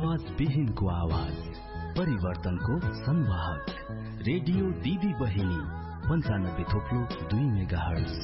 आवाज विहीनको आवाज, परिवर्तनको संवाहक, रेडियो दिदी बहिनी 95.2 मेगाहर्ज।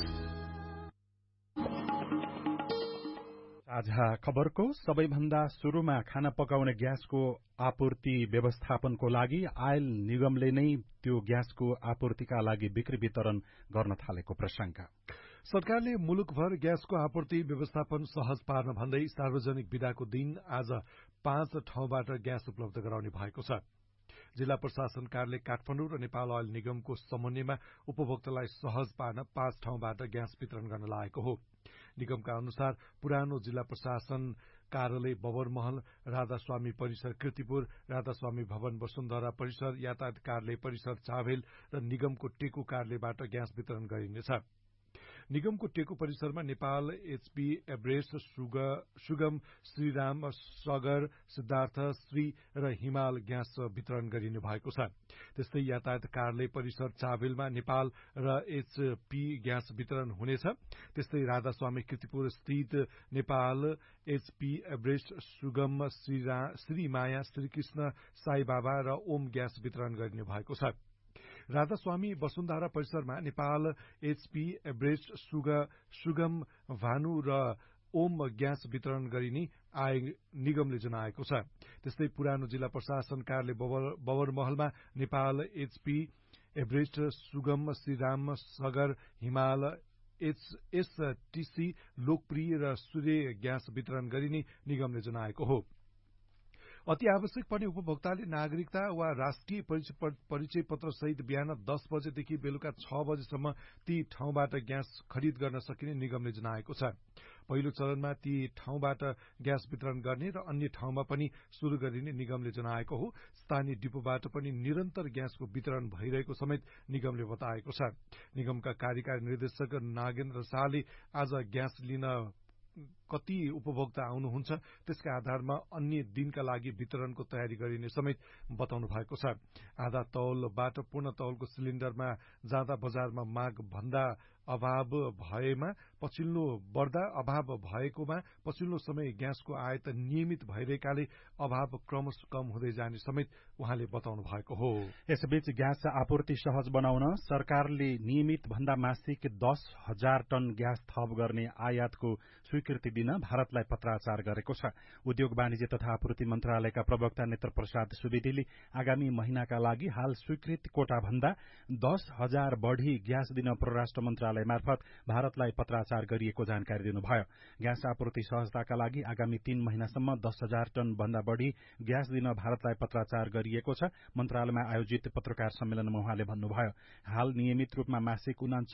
साझा खबरको सबैभन्दा सुरुमा खाना पकाउने ग्यासको आपूर्ति व्यवस्थापनको लागि आयल निगमले नै त्यो ग्यासको आपूर्तिका लागि बिक्री वितरण गर्न थालेको प्रसंग। सरकारले मुलुकभर ग्यासको आपूर्ति व्यवस्थापन सहज पार्न भन्दै सार्वजनिक बिदाको दिन आज 5 ठाउँबाट ग्यास उपलब्ध गराउने भएको छ। जिल्ला प्रशासन कार्यालय काठमाडौँ र नेपाल अयल निगमको समन्वयमा उपभोक्तालाई सहज पार्न 5 ठाउँबाट ग्यास वितरण गर्न लागेको हो। निगमका अनुसार पुरानो जिल्ला प्रशासन कार्यालय बबरमहल, राधास्वामी परिसर कृतिपुर, राधास्वामी भवन वसुन्धरा परिसर, यातायात कार्यालय परिसर चाभेल र निगमको टेकु कार्यालयबाट ग्यास वितरण गरिनेछ। निगमको टेकु परिसरमा नेपाल, एचपी, एभरेस्ट, सुगम, श्रीराम, सगर, सिद्धार्थ, श्री र हिमाल ग्यास वितरण गरिने भएको छ। त्यस्तै यातायात कार्यालय परिसर चाभेलमा नेपाल र एचपी ग्यास वितरण हुनेछ। त्यस्तै राधास्वामी कृतिपुर स्थित नेपाल, एचपी, एभरेस्ट, सुगम, श्रीमाया, श्रीकृष्ण, साई बाबा र ओम ग्यास वितरण गरिने भएको छ। राधास्वामी वसुन्धरा परिसरमा नेपाल, एचपी, एभरेस्ट, सुगम, भानु र ओम ग्यास वितरण गरिने निगमले जनाएको छ। त्यस्तै पुरानो जिल्ला प्रशासन कार्यालय बबरमहलमा नेपाल, एचपी, एभरेस्ट, सुगम, श्रीराम, सगर, हिमाल, एसटीसी, लोकप्रिय र सूर्य ग्यास वितरण गरिने निगमले जनाएको हो। अति आवश्यक पर्ने उपभोक्ताले नागरिकता वा राष्ट्रिय परिचय पत्र सहित बिहान 10 बजेदेखि बेलुका 6 बजेसम्म ती ठाउँबाट ग्यास खरिद गर्न सकिने निगमले जनाएको छ। पहिलो चरणमा ती ठाउँबाट ग्यास वितरण गर्ने र अन्य ठाउँमा पनि शुरू गरिने निगमले जनाएको हो। स्थानीय डिपोबाट पनि निरन्तर ग्यासको वितरण भइरहेको समेत निगमले बताएको छ। निगमका कार्यकारी निर्देशक नागेन्द्र शाहले आज ग्यास लिन कति उपभोक्ता आउनुहुन्छ त्यसका आधारमा अन्य दिनका लागि वितरणको तयारी गरिने समेत बताउनु भएको छ। आधा तौलबाट पूर्ण तौलको सिलिण्डरमा जाँदा बजारमा माग भन्दा अभाव भएमा पछिल्लो बढ्दा अभाव भएकोमा पछिल्लो समय ग्यासको आयात नियमित भइरहेकाले अभाव क्रमशः कम हुँदै जाने समेत उहाँले बताउनु भएको हो। यसबीच ग्यास आपूर्ति सहज बनाउन सरकारले नियमित भन्दा मासिक 10,000 टन ग्यास थप गर्ने आयातको स्वीकृति दिन भारतलाई पत्राचार गरेको छ। उद्योग वाणिज्य तथा आपूर्ति मन्त्रालयका प्रवक्ता नेत्र प्रसाद सुवेदीले आगामी महिनाका लागि हाल स्वीकृत कोटा भन्दा 10,000 बढ़ी ग्यास दिन परराष्ट्र मन्त्रालय मार्फत भारतलाई पत्राचार गरिएको जानकारी दिनुभयो। ग्यास आपूर्ति सहजताका लागि आगामी 3 महिनासम्म 10,000 टन भन्दा बढ़ी ग्यास दिन भारतलाई पत्राचार गरिएको छ। मन्त्रालयमा आयोजित पत्रकार सम्मेलनमा उहाँले भन्नुभयो, हाल नियमित रूपमा मासिक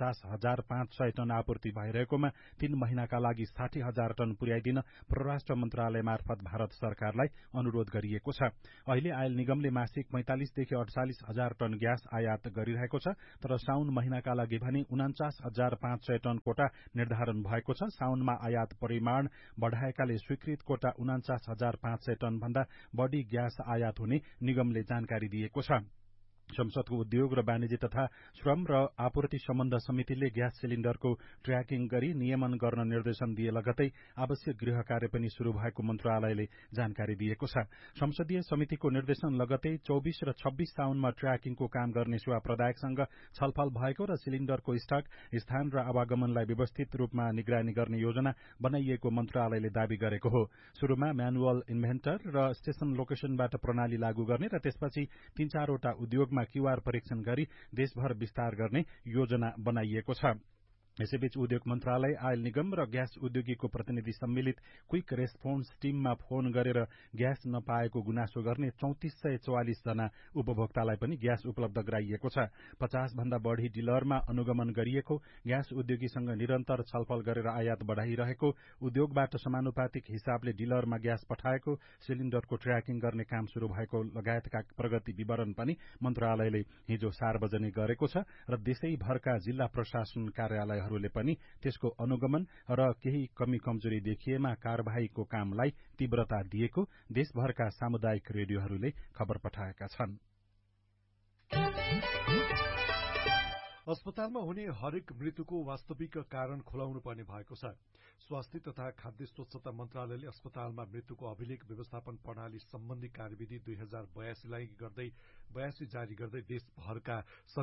49,500 टन आपूर्ति भइरहेकोमा 3 महिनाका लागि 60,000 टन पुर्याइदिन परराष्ट्र मन्त्रालय मार्फत भारत सरकारलाई अनुरोध गरिएको छ। अहिले आयल निगमले मासिक 45 देखि 48,000 टन ग्यास आयात गरिरहेको छ, तर साउन महिनाका लागि भने 49,500 टन कोटा निर्धारण भएको छ। साउनमा आयात परिमाण बढ़ाएकाले स्वीकृत कोटा 49,500 टन भन्दा बढ़ी ग्यास आयात हुने निगमले जानकारी दिएको छ। संसदको उद्योग र वाणिज्य तथा श्रम र आपूर्ति सम्बन्ध समितिले ग्यास सिलिण्डरको ट्र्याकिङ गरी नियमन गर्न निर्देशन दिए लगतै आवश्यक गृह कार्य पनि शुरू भएको मन्त्रालयले जानकारी दिएको छ। संसदीय समितिको निर्देशन लगतै 24 र 26 साउनमा ट्र्याकिङको काम गर्ने सेवा प्रदायकसँग छलफल भएको र सिलिण्डरको स्टक, स्थान र आवागमनलाई व्यवस्थित रूपमा निगरानी गर्ने योजना बनाइएको मन्त्रालयले दावी गरेको हो। शुरूमा म्यानुअल इन्भेन्टर र स्टेशन लोकेशनबाट प्रणाली लागू गर्ने र त्यसपछि 3-4 वटा उद्योग क्यूआर परीक्षण गरी देशभर विस्तार गर्ने योजना बनाइएको छ। यसैबीच उद्योग मन्त्रालय, आयल निगम र ग्यास उद्योगीको प्रतिनिधि सम्मिलित क्विक रेस्पोन्स टीममा फोन गरेर ग्यास नपाएको गुनासो गर्ने 3444 जना उपभोक्तालाई पनि ग्यास उपलब्ध गराइएको छ। 50 भन्दा बढ़ी डिलरमा अनुगमन गरिएको, ग्यास उद्योगीसँग निरन्तर छलफल गरेर आयात बढ़ाइरहेको, उद्योगबाट समानुपातिक हिसाबले डिलरमा ग्यास पठाएको, सिलिण्डरको ट्र्याकिङ गर्ने काम शुरू भएको लगायतका प्रगति विवरण पनि मन्त्रालयले हिजो सार्वजनिक गरेको छ र देशैभरका जिल्ला प्रशासन कार्यालय हरूले पनि त्यसको अनुगमन र केही कमी कमजोरी देखिएमा कार्यवाहीको कामलाई तीव्रता दिएको देशभरका सामुदायिक रेडियोहरूले खबर पठाएका छन्। अस्पतालमा हुने हरेक मृत्युको वास्तविक कारण खुलाउनु पर्ने भएको छ। स्वास्थ्य तथा खाद्य स्वच्छता मन्त्रालयले अस्पतालमा मृत्युको अभिलेख व्यवस्थापन प्रणाली सम्बन्धी कार्यविधि 2082 जारी गर्दै देशभरका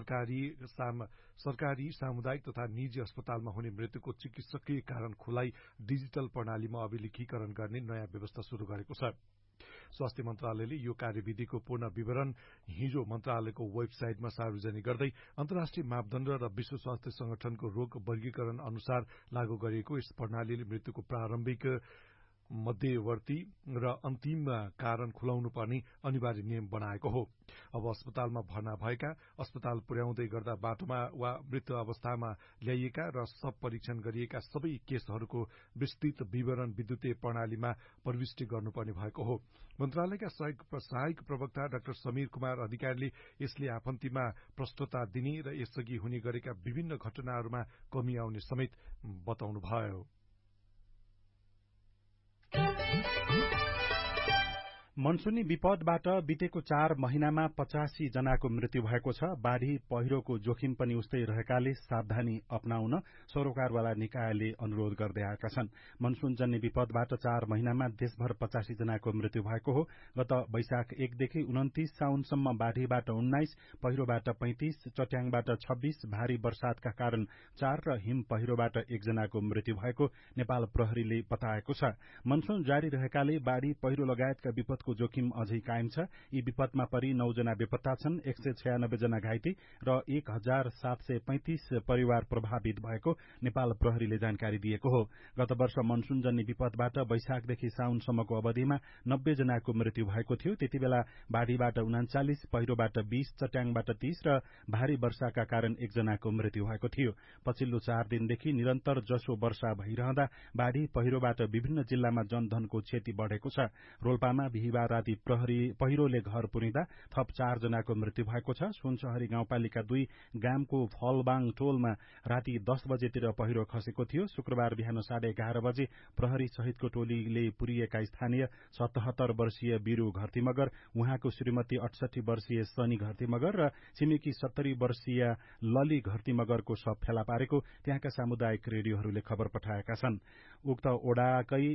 सरकारी सामुदायिक तथा निजी अस्पतालमा हुने मृत्युको चिकित्सकीय कारण खुलाई डिजिटल प्रणालीमा अभिलेखीकरण गर्ने नयाँ व्यवस्था शुरू गरेको छ। स्वास्थ्य मन्त्रालयले यो कार्यविधिको पूर्ण विवरण हिजो मन्त्रालयको वेबसाइटमा सार्वजनिक गर्दै अन्तर्राष्ट्रिय मापदण्ड र विश्व स्वास्थ्य संगठनको रोग वर्गीकरण अनुसार लागू गरिएको यस प्रणालीले मृत्युको प्रारम्भिक मध्यवर्ती र अन्तिम कारण खुलाउनु पर्ने अनिवार्य नियम बनाएको हो। अब अस्पतालमा भर्ना भएका, अस्पताल पुर्याउँदै गर्दा बाटोमा वा मृत्यु अवस्थामा ल्याइएका र सब परीक्षण गरिएका सबै केसहरूको विस्तृत विवरण विद्युतीय प्रणालीमा प्रविष्टि गर्नुपर्ने भएको हो। मन्त्रालयका सहायक प्रवक्ता डाक्टर समीर कुमार अधिकारीले यसले आफन्तीमा प्रष्टता दिने र यसअघि हुने गरेका विभिन्न घटनाहरूमा कमी आउने समेत बताउनुभयो। मनसुनी विपदबाट बितेको 4 महिनामा 85 जनाको मृत्यु भएको छ। बाढ़ी पहिरोको जोखिम पनि उस्तै रहेकाले सावधानी अपनाउन सरोकारवाला निकायले अनुरोध गर्दै आएका छन्। मनसुनजन्य विपदबाट 4 महिनामा देशभर 85 जनाको मृत्यु भएको हो। गत वैशाख 1 देखि 29 साउनसम्म बाढ़ीबाट 19, पहिरोबाट 35, चट्याङबाट 26, भारी वर्षातका कारण 4 र हिम पहिरोबाट 1 जनाको मृत्यु भएको नेपाल प्रहरीले बताएको छ। मनसुन जारी रहेकाले बाढ़ी पहिरो लगायतका विपद को जोखिम अझै कायम छ। यी विपदमा परि 9 जना बेपत्ता छन्, 196 जना घाइते र 1735 परिवार प्रभावित भएको नेपाल प्रहरीले जानकारी दिएको हो। गत वर्ष मनसुनजन्य विपदबाट वैशाखदेखि साउनसम्मको अवधिमा 90 जनाको मृत्यु भएको थियो। त्यतिबेला बाढ़ीबाट 39, पहिरोबाट 20, चट्याङबाट 30 र भारी वर्षाका कारण 1 जनाको मृत्यु भएको थियो। पछिल्लो 4 दिनदेखि निरन्तर जसो वर्षा भइरहँदा बाढ़ी पहिरोबाट विभिन्न जिल्लामा जनधनको क्षति बढ़ेको छ। रोल्पामा बिहिबार राति पहिरोले घर पुरिँदा थप 4 जनाको मृत्यु भएको छ। सुनसहरी गाउँपालिका 2 गामको फलबाङ टोलमा राति 10 बजेतिर पहिरो खसेको थियो। शुक्रबार बिहान 11:30 बजे प्रहरी सहितको टोलीले पुरिएका स्थानीय 77 वर्षीय बिरु घरतीमगर, उहाँको श्रीमती 68 वर्षीय सनी घरतीमगर र छिमेकी 70 वर्षीय लली घरतीमगरको शव फेला पारेको त्यहाँका सामुदायिक रेडियोहरूले खबर पठाएका छन्। उक्त ओडाकै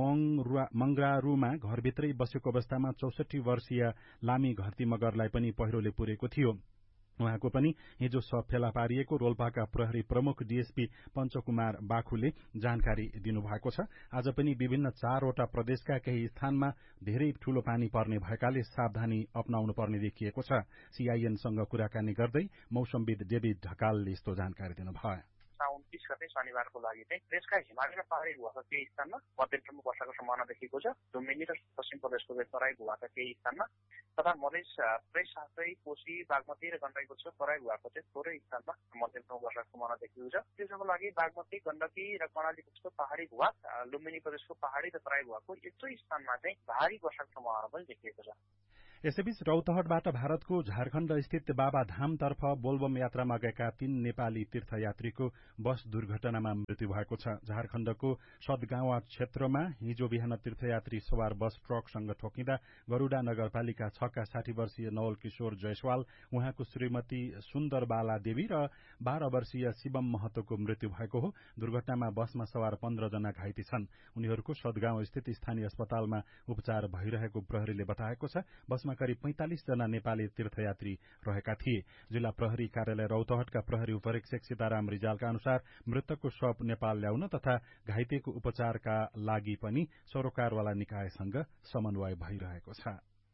मंगरारूमा घरभित्रै बसेको अवस्थामा 64 वर्षीय लामी घरतीमगरलाई पनि पहिरोले पुरेको थियो। उहाँको पनि हिजो शव फेला पारिएको रोल्पाका प्रहरी प्रमुख डीएसपी पञ्चकुमार बाखुले जानकारी दिनुभएको छ। आज पनि विभिन्न 4 वटा प्रदेशका केही स्थानमा धेरै ठूलो पानी पर्ने भएकाले सावधानी अपनाउनु पर्ने देखिएको छ। सीआईएनसँग कुराकानी गर्दै मौसमविद डेभिड ढकालले यस्तो जानकारी दिनुभयो। 29 गते शनिबारको लागि चाहिँ देशका हिमाली र पहाडी भूभागका केही स्थानमा मध्यमसम्म वर्षाको सम्भावना देखिएको छ। लुम्बिनी र पश्चिम प्रदेशको तराई भूभागका केही स्थानमा तथा मधेस प्रदेश साथै कोशी, बागमती र गण्डकीको तराई भूभागको चाहिँ थोरै स्थानमा मध्यमसम्म वर्षाको सम्भावना देखिएको छ। त्यसको लागि बागमती, गण्डकी र कर्णाली प्रदेशको पहाडी भूभाग, लुम्बिनी प्रदेशको पहाडी र तराई भूभागको एक दुई स्थानमा चाहिँ भारी वर्षाको सम्भावना पनि देखिएको छ। यसैबीच रौतहटबाट भारतको झारखण्ड स्थित बाबा धामतर्फ बोलबम यात्रामा गएका 3 नेपाली तीर्थयात्रीको बस दुर्घटनामा मृत्यु भएको छ। झारखण्डको सदगाउँवा क्षेत्रमा हिजो बिहान तीर्थयात्री सवार बस ट्रकसँग ठोकिँदा गरूडा नगरपालिका 6 का 60 वर्षीय नवल किशोर जयसवाल, उहाँको श्रीमती सुन्दरबाला देवी र 12 वर्षीय शिवम महतोको मृत्यु भएको हो। दुर्घटनामा बसमा सवार 15 जना घाइते छन्। उनीहरूको सदगाउँ स्थित स्थानीय अस्पतालमा उपचार भइरहेको प्रहरीले बताएको छ। बसमा करिब 45 जना नेपाली तीर्थयात्री रहेका थिए। जिल्ला प्रहरी कार्यालय रौतहटका प्रहरी उपरीक्षक सीताराम रिजालका अनुसार मृतकको शव नेपाल ल्याउन तथा घाइतेको उपचारका लागि पनि सरोकारवाला निकायसँग समन्वय भइरहेको छ।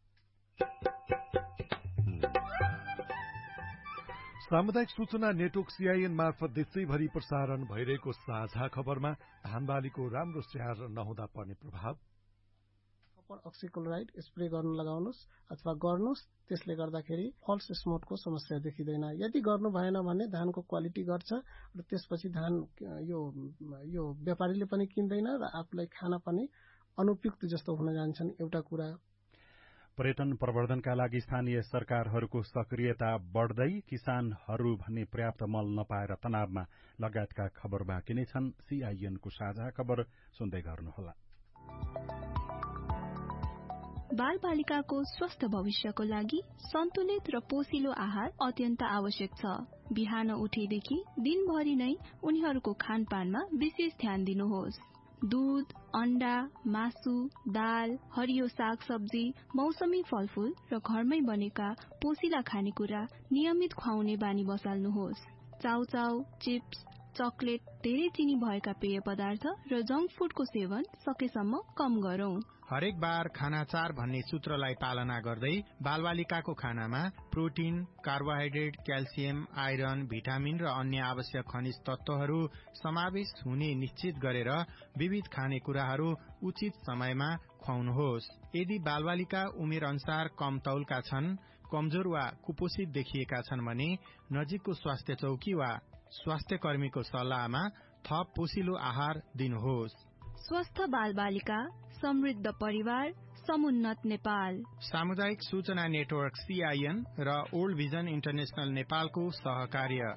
सामुदायिक सूचना नेटवर्क सीआईएन मार्फत देशैभरि प्रसारण भइरहेको साझा खबरमा धानबालीको राम्रो स्याहार नहुँदा पर्ने प्रभाव, अक्सिक्लोराइड स्प्रे गर्न लगाउनुहोस् अथवा गर्नुहोस्, त्यसले गर्दाखेरि फल्स स्मोटको समस्या देखिँदैन। यदि गर्नु भएन भने धानको क्वालिटी घट्छ र त्यसपछि धान यो व्यापारीले पनि किन्दैन र आफूलाई खान पनि अनुपयुक्त जस्तो हुन जान्छन्। एउटा कुरा पर्यटन प्रवर्धनका लागि स्थानीय सरकारहरूको सक्रियता बढ्दै, किसानहरू भने पर्याप्त मल नपाएर तनावमा लगायतका खबर बाँकी नै छन्। सीआईएनको साझा खबर सुन्दै गर्नुहोला। बालबालिकाको स्वस्थ भविष्यको लागि सन्तुलित र पोषिलो आहार अत्यन्त आवश्यक छ। बिहान उठेदेखि दिनभरि नै उनीहरूको खानपानमा विशेष ध्यान दिनुहोस्। दूध, अण्डा, मासु, दाल, हरियो साग सब्जी, मौसमी फलफूल र घरमै बनेका पोषिला खानेकुरा नियमित खुवाउने बानी बसाल्नुहोस्। चाउचाउ, चिप्स, चकलेट, धेरै चिनी भएका पेय पदार्थ र जंक फूडको सेवन सकेसम्म कम गरौं। हरेक बार खाना 4 भन्ने सूत्रलाई पालना गर्दै बालबालिकाको खानामा protein, carbohydrate, calcium, iron, vitamin र अन्य आवश्यक खनिज तत्वहरू समावेश हुने निश्चित गरेर विविध खानेकुराहरू उचित समयमा खुवाउनुहोस्। यदि बालबालिका उमेर अनुसार कम तौलका छन्, कमजोर वा कुपोषित देखिएका छन् भने नजिकको स्वास्थ्य चौकी वा स्वास्थ्य कर्मीको सल्लाहमा थप पोषिलो आहार दिनुहोस्। स्वस्थ बालबालिका, समृद्ध परिवार, समुन्नत नेपाल। सामुदायिक सूचना नेटवर्क CIN र ओल्ड भिजन इन्टरनेशनल नेपालको सहकार्य।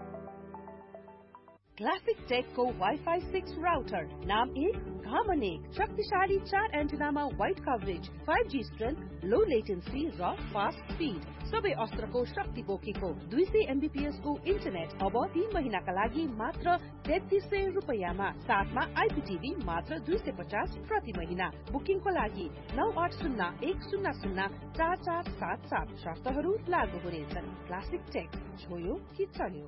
क्लासिक टेकको वाइफाई 6 राउटर, नाम 1, घामन 1, शक्तिशाली 4 एन्टेनामा वाइड कभरेज, 5G स्ट्रेन्थ, लो लेटेन्सी र फास्ट स्पिड, सबै अस्त्रको शक्ति बोकेको 200 MBPS को इन्टरनेट अब 3 महिनाका लागि मात्र 3300 रुपैयाँमा, साथमा IPTV मात्र 250 प्रति महिना। बुकिङको लागि 9801004477, शर्तहरू लागू हुनेछन्। क्लासिक टेक, छोयो कि चल्यो।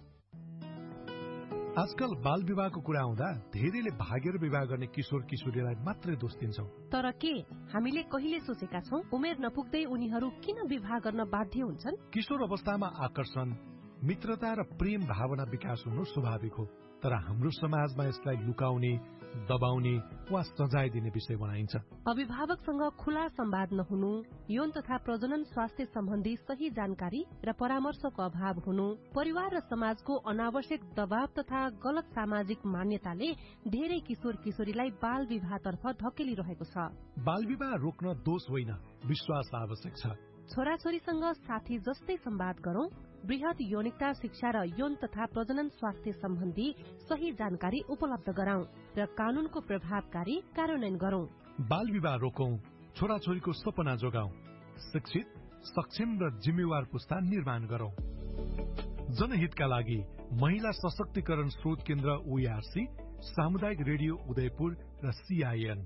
आजकल बाल विवाहको कुरा आउँदा धेरैले भागेर विवाह गर्ने किशोर किशोरीलाई मात्रै दोष दिन्छौं। तर के हामीले कहिले सोचेका छौं उमेर नपुग्दै उनीहरू किन विवाह गर्न बाध्य हुन्छन्? किशोर अवस्थामा आकर्षण, मित्रता र प्रेम भावना विकास हुनु स्वाभाविक हो, तर हाम्रो समाजमा यसलाई लुकाउने, दबाउने वा सजाय दिने विषय बनाइन्छ। अभिभावकसँग खुला संवाद नहुनु, यौन तथा प्रजनन स्वास्थ्य सम्बन्धी सही जानकारी र परामर्शको अभाव हुनु, परिवार र समाजको अनावश्यक दबाव तथा गलत सामाजिक मान्यताले धेरै किशोर किशोरीलाई बाल विवाहतर्फ धकेलिरहेको छ। बाल विवाह रोक्न दोष होइन, विश्वास आवश्यक छ। छोराछोरीसँग साथी जस्तै संवाद गरौं, बृहत यौनिकता शिक्षा र यौन तथा प्रजनन स्वास्थ्य सम्बन्धी सही जानकारी उपलब्ध गराउँ र कानूनको प्रभावकारी कार्यान्वयन गरौं। बाल विवाह रोकौं, छोराछोरीको सपना जोगाउँ, शिक्षित, सक्षम र जिम्मेवार पुस्ता निर्माण गरौं। जनहितका लागि महिला सशक्तिकरण स्रोत केन्द्र OARC, सामुदायिक रेडियो उदयपुर र CIN।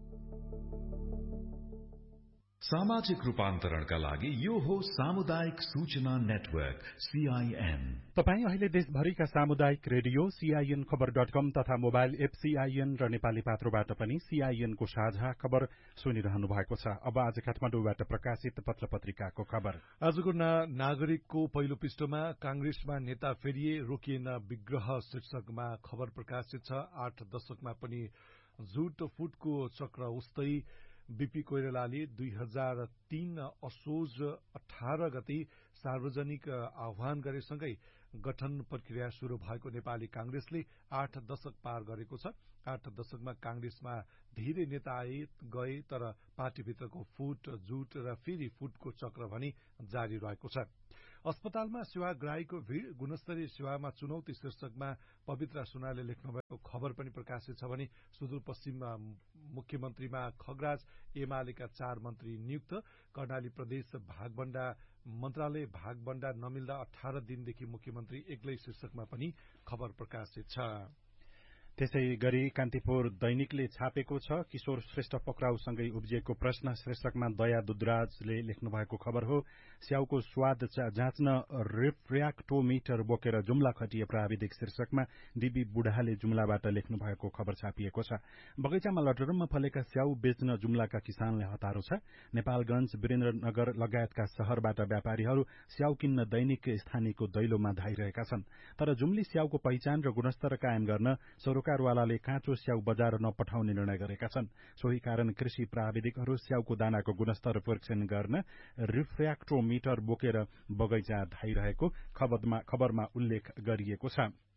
सामाजिक रूपान्तरणका लागि यो हो सामुदायिक सूचना नेटवर्क CIN। तपाईँ अहिले देशभरिका सामुदायिक रेडियो CIN खबर.com तथा मोबाइल एप CIN र नेपाली पात्रोबाट पनि CIN को साझा खबर सुनिरहनु भएको छ। अब आज काठमाडौँबाट प्रकाशित पत्र पत्रिकाको खबर। आजको नागरिकको पहिलो पृष्ठमा कांग्रेसमा नेता फेरिए, रोकिएन विग्रह शीर्षकमा खबर प्रकाशित छ। 8 दशकमा पनि झुट फुटको चक्र उस्तै। बीपी कोइरालाले 2003 असोज 18 गते सार्वजनिक आह्वान गरेसँगै गठन प्रक्रिया शुरू भएको नेपाली कांग्रेसले 8 दशक पार गरेको छ। 8 दशकमा कांग्रेसमा धेरै नेता आए गए, तर पार्टीभित्रको फुट, झुट र फेरि फुटको चक्र भने जारी रहेको छ। अस्पतालमा सेवाग्राहीको भीड़, गुणस्तरीय सेवामा चुनौती शीर्षकमा पवित्र सुनाले लेख्नु भएको खबर पनि प्रकाशित छ भने सुदूरपश्चिममा मुख्यमन्त्रीमा खगराज, एमालेका 4 मन्त्री नियुक्त, कर्णाली प्रदेश भागबण्डा, मन्त्रालय भागबण्डा नमिल्दा 18 दिनदेखि मुख्यमन्त्री एक्लै शीर्षकमा पनि खबर प्रकाशित छ। त्यसै गरी कान्तिपुर दैनिकले छापेको छ, किशोर श्रेष्ठ पक्राउसँगै उब्जिएको प्रश्न शीर्षकमा दया दुधराजले लेख्नु भएको खबर हो। स्याउको स्वाद जाँच्न रिफ्र्याक्टोमिटर बोकेर जुम्ला खटिए प्राविधिक शीर्षकमा दिबी बुढाले जुम्लाबाट लेख्नु भएको खबर छापिएको छ। बगैँचामा लटरम्म फलेका स्याउ बेच्न जुम्लाका किसानले हतारो छ। नेपालगञ्ज, वीरेन्द्रनगर लगायतका शहरबाट व्यापारीहरू स्याउ किन्न दैनिक स्थानीयको दैलोमा धाइरहेका छन्। तर जुम्ली स्याउको पहिचान र गुणस्तर कायम गर्न सरकारवालाले काँचो स्याउ बजार नपठाउने निर्णय गरेका छन्। सोही कारण कृषि प्राविधिकहरू स्याउको दानाको गुणस्तर परीक्षण गर्न रिफ्र्याक्टोमिटर बोकेर बगैँचा धाइरहेको खबरमा उल्लेख गरिएको छ।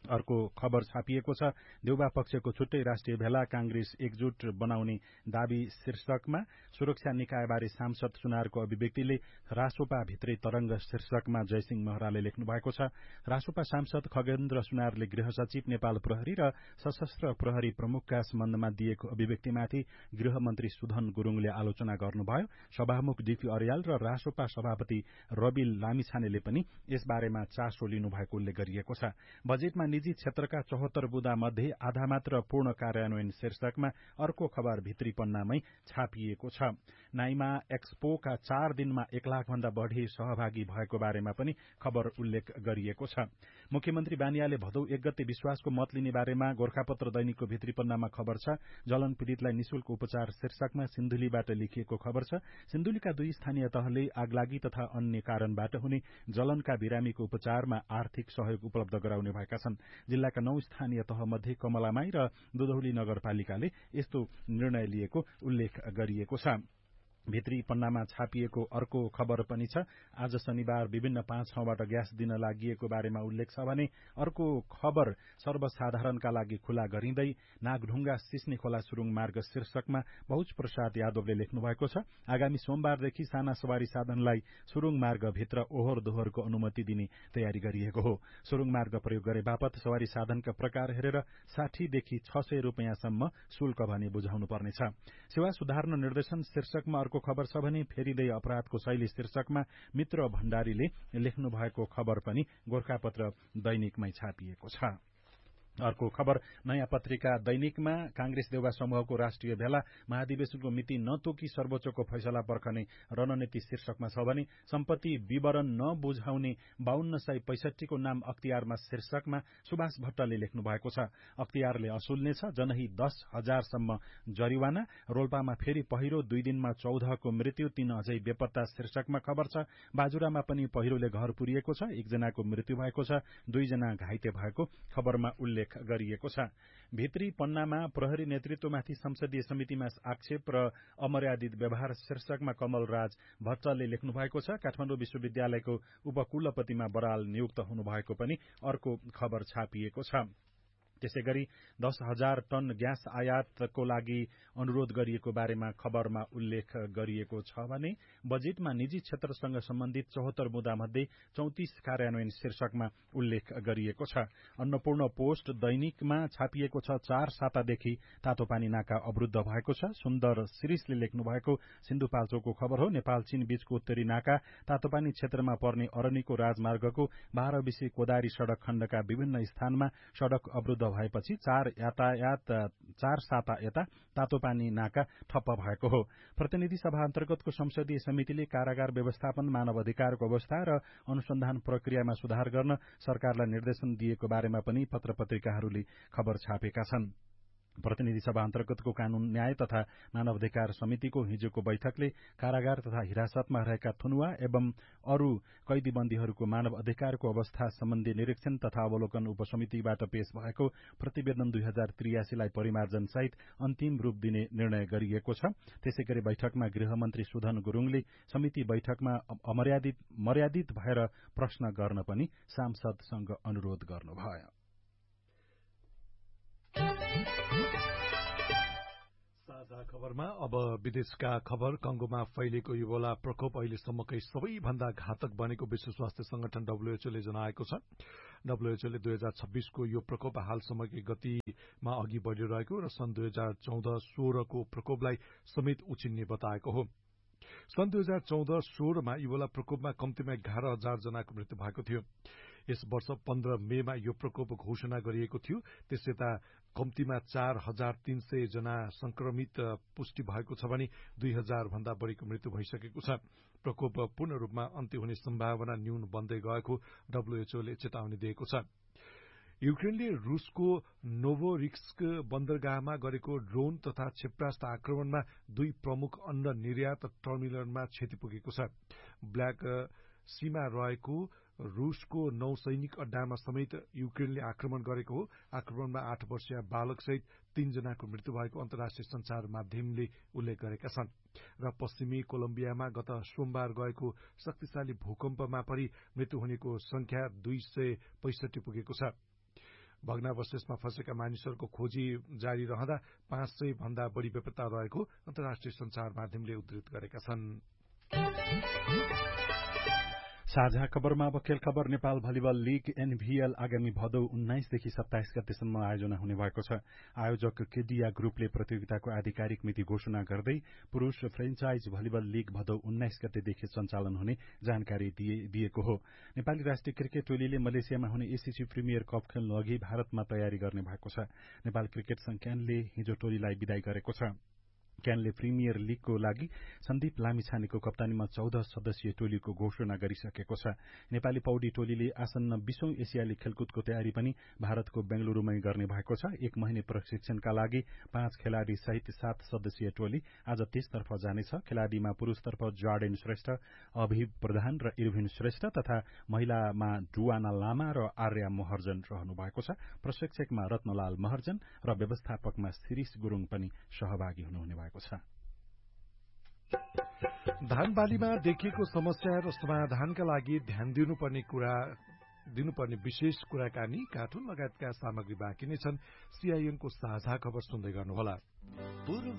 अर्को खबर छापिएको छ। देउबा पक्षको छुट्टै राष्ट्रिय भेला, कांग्रेस एकजुट बनाउने दावी शीर्षकमा। सुरक्षा निकायबारे सांसद सुनारको अभिव्यक्तिले रासोपा भित्रै तरंग शीर्षकमा जयसिंह महराले लेख्नु भएको छ। रासोपा सांसद खगेन्द्र सुनारले गृह सचिव, नेपाल प्रहरी र सशस्त्र प्रहरी प्रमुखका सम्बन्धमा दिएको अभिव्यक्तिमाथि गृहमन्त्री सुधन गुरूङले आलोचना गर्नुभयो। सभामुख डीपी अर्याल र रासोपा सभापति रवि लामिछानेले पनि यसबारेमा चासो लिनुभएको उल्लेख गरिएको छ। बजेटमा निजी क्षेत्रका 74 बुँदा मध्ये आधा मात्र पूर्ण कार्यान्वयन शीर्षकमा अर्को खबर भित्री पन्नामै छापिएको छ। नाइमा एक्सपोका 4 दिनमा 1 लाख भन्दा बढ़ी सहभागी भएको बारेमा पनि खबर उल्लेख गरिएको छ। मुख्यमन्त्री बानियाले भदौ 1 गते विश्वासको मत लिने बारेमा गोरखापत्र दैनिकको भित्री पन्नामा खबर छ। जलन पीड़ितलाई निशुल्क उपचार शीर्षकमा सिन्धुलीबाट लेखिएको खबर छ। सिन्धुलीका 2 स्थानीय तहले आगलागी तथा अन्य कारणबाट हुने जलनका बिरामीको उपचारमा आर्थिक सहयोग उपलब्ध गराउने भएका छन्। जिल्लाका 9 स्थानीय तह मध्ये कमलामाई र दुधौली नगरपालिकाले यस्तो निर्णय लिएको उल्लेख गरिएको छ। भित्री पन्नामा छापिएको अर्को खबर पनि छ। आज शनिबार विभिन्न 5 ठाउँबाट ग्यास दिन लागिएको बारेमा उल्लेख छ भने अर्को खबर सर्वसाधारणका लागि खुला गरिँदै नागढुङ्गा सिस्ने खोला सुरुङ मार्ग शीर्षकमा बहुज प्रसाद यादवले लेख्नु भएको छ। आगामी सोमबारदेखि साना सवारी साधनलाई सुरुङ मार्गभित्र ओहोर दोहोरको अनुमति दिने तयारी गरिएको हो। सुरुङ मार्ग प्रयोग गरे बापत सवारी साधनका प्रकार हेरेर 60 देखि 600 रुपैयाँसम्म शुल्क भने बुझाउनु पर्नेछ। सेवा सुधार्न निर्देशन शीर्षकमा अर्को खबर छ भने फेरिँदै अपराधको शैली शीर्षकमा मित्र भण्डारीले लेख्नु भएको खबर पनि गोरखापत्र दैनिकमै छापिएको छ। अर्को खबर नयाँ पत्रिका दैनिकमा कांग्रेस देउबा समूहको राष्ट्रिय भेला महाधिवेशनको मिति नतोकी सर्वोच्चको फैसला पर्खने रणनीति शीर्षकमा छ भने सम्पत्ति विवरण नबुझाउने 5265 को नाम अख्तियारमा शीर्षकमा सुभाष भट्टले लेख्नु भएको छ। अख्तियारले असुल्नेछ जनही 10,000 सम्म जरिवाना। रोल्पामा फेरि पहिरो 2 दिनमा 14 को मृत्यु, 3 अझै बेपत्ता शीर्षकमा खबर छ। बाजुरामा पनि पहिरोले घर पुरिएको छ, 1 जनाको मृत्यु भएको छ, 2 जना घाइते भएको खबरमा उल्लेख गरिएको छ। भित्री पन्नामा प्रहरी नेतृत्वमाथि संसदीय समितिमा आक्षेप र अमर्यादित व्यवहार शीर्षकमा कमलराज भट्टले लेख्नु भएको छ। काठमाडौँ विश्वविद्यालयको उपकुलपतिमा बराल नियुक्त हुनुभएको पनि अर्को खबर छापिएको छ। त्यसैगरी 10,000 टन ग्यास आयातको लागि अनुरोध गरिएको बारेमा खबरमा उल्लेख गरिएको छ भने बजेटमा निजी क्षेत्रसँग सम्बन्धित 74 बुँदा मध्ये 34 कार्यान्वयन शीर्षकमा उल्लेख गरिएको छ। अन्नपूर्ण पोस्ट दैनिकमा छापिएको छ। 4 सातादेखि तातोपानी नाका अवरुद्ध भएको छ। सुन्दर शिरीषले लेख्नु भएको सिन्धुपाल्चोकको खबर हो। नेपाल चीन बीचको उत्तरी नाका तातोपानी क्षेत्रमा पर्ने अरनीको राजमार्गको 12 बिसी कोदारी सड़क खण्डका विभिन्न स्थानमा सड़क अवरुद्ध भएपछि 4 साता यता तातोपानी नाका ठप्प भएको हो। प्रतिनिधि सभा अन्तर्गतको संसदीय समितिले कारागार व्यवस्थापन, मानव अधिकारको अवस्था र अनुसन्धान प्रक्रियामा सुधार गर्न सरकारलाई निर्देशन दिएको बारेमा पनि पत्र-पत्रिकाहरूले खबर छापेका छन्। प्रतिनिधि सभा अन्तर्गतको कानून, न्याय तथा मानव अधिकार समितिको हिजोको बैठकले कारागार तथा हिरासतमा रहेका थुनुवा एवं अरू कैदीबन्दीहरूको मानव अधिकारको अवस्था सम्बन्धी निरीक्षण तथा अवलोकन उपसमितिबाट पेश भएको प्रतिवेदन 2083 लाई परिमार्जन सहित अन्तिम रूप दिने निर्णय गरिएको छ। त्यसैगरी बैठकमा गृहमन्त्री सुधन गुरूङले समिति बैठकमा मर्यादित भएर प्रश्न गर्न पनि सांसदसँग अनुरोध गर्नुभयो। साझा खबरमा अब विदेशका खबर। कंगोमा फैलिएको इबोला प्रकोप अहिलेसम्मकै सबैभन्दा घातक बनेको विश्व स्वास्थ्य संगठन डब्ल्यूएचओले जनाएको छ। डब्ल्यूएचओले 2026 को यो प्रकोप हालसम्मकै गतिमा अघि बढ़िरहेको र सन् 2014-16 को प्रकोपलाई समेत उछिन्ने बताएको हो। सन् 2014-16 मा इबोला प्रकोपमा कम्तीमा 11,000 जनाको मृत्यु भएको थियो। यस वर्ष 15 मेमा यो प्रकोप घोषणा गरिएको थियो। त्यसयता कम्तीमा 4,300 जना संक्रमित पुष्टि भएको छ भने 2,000 भन्दा बढ़ीको मृत्यु भइसकेको छ। प्रकोप पूर्ण रूपमा अन्त्य हुने सम्भावना न्यून बन्दै गएको डब्ल्यूएचओले चेतावनी दिएको छ। युक्रेनले रूसको नोभोरिस्क बन्दरगाहमा गरेको ड्रोन तथा क्षेपणास्त्र आक्रमणमा 2 प्रमुख अन्न निर्यात टर्मिनलमा क्षति पुगेको छ। ब्ल्याक सीमा रहेको रूसको नौसैनिक अड्डामा समेत युक्रेनले आक्रमण गरेको हो। आक्रमणमा 8 वर्षीय बालक सहित 3 जनाको मृत्यु भएको अन्तर्राष्ट्रिय संचार माध्यमले उल्लेख गरेका छन्। र पश्चिमी कोलम्बियामा गत सोमबार गएको शक्तिशाली भूकम्पमा परि मृत्यु हुनेको संख्या 265 पुगेको छ। भग्नावशेषमा फँसेका मानिसहरूको खोजी जारी रहँदा 500 भन्दा बढ़ी बेपत्ता रहेको अन्तर्राष्ट्रिय संचार माध्यमले उद्धृत गरेका छन्। साझा खबरमा अब खेल खबर। नेपाल भलिबल लीग एनभीएल आगामी भदौ 19 देखि 27 गतेसम्म आयोजना हुने भएको छ। आयोजक केडिया ग्रुपले प्रतियोगिताको आधिकारिक मिति घोषणा गर्दै पुरूष फ्रेन्चाइज भलिबल लीग भदौ 19 गतेदेखि सञ्चालन हुने जानकारी दिएको हो। नेपाली राष्ट्रिय क्रिकेट टोलीले मलेसियामा हुने एसीसी प्रिमियर कप खेल्नु अघि भारतमा तयारी गर्ने भएको छ। नेपाल क्रिकेट संघ क्यानले हिजो टोलीलाई विदाई गरेको छ। क्यानले प्रिमियर लीगको लागि सन्दीप लामिछानेको कप्तानीमा 14 सदस्यीय टोलीको घोषणा गरिसकेको छ। नेपाली पौडी टोलीले आसन्न 20औं एसियाली खेलकुदको तयारी पनि भारतको बेंगलुरूमै गर्ने भएको छ। 1 महिने प्रशिक्षणका लागि 5 खेलाड़ी सहित 7 सदस्यीय टोली आज त्यसतर्फ जानेछ। खेलाड़ीमा पुरूषतर्फ जॉर्डेन श्रेष्ठ, अभिव प्रधान र इर्भिन श्रेष्ठ तथा महिलामा डुवाना लामा र आर्या महर्जन रहनु भएको छ। प्रशिक्षकमा रत्नलाल महर्जन र व्यवस्थापकमा शिरीष गुरूङ पनि सहभागी हुनुहुने भएको छ। धान बालीमा देखिएको समस्या र समाधानका लागि ध्यान दिनुपर्ने विशेष कुराकानी, कार्टुन लगायतका सामग्री बाँकी नै छन्। सीआईएनको साझा खबर सुन्दै गर्नुहोला।